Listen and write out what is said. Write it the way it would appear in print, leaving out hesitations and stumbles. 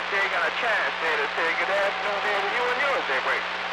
taking a chance there to take it afternoon there with you and yours, they break.